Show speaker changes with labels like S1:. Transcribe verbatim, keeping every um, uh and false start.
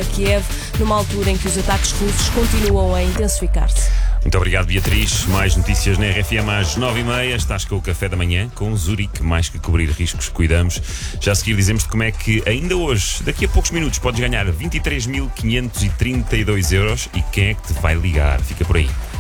S1: a Kiev, numa altura em que os ataques russos continuam a intensificar-se.
S2: Muito obrigado, Beatriz. Mais notícias na R F M às nove e meia. Estás com o Café da Manhã, com Zurique. Mais que cobrir riscos, cuidamos. Já a seguir dizemos-te como é que ainda hoje, daqui a poucos minutos, podes ganhar vinte e três mil quinhentos e trinta e dois euros e quem é que te vai ligar. Fica por aí.